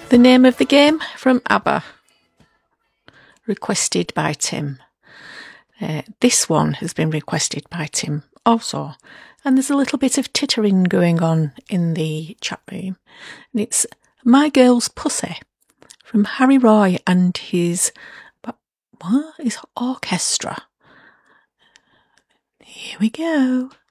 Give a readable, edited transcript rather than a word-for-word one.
The name of the game from ABBA, requested by Tim. This one has been requested by Tim also, and there's a little bit of tittering going on in the chat room. And it's My Girl's Pussy from Harry Roy and his orchestra. Here we go.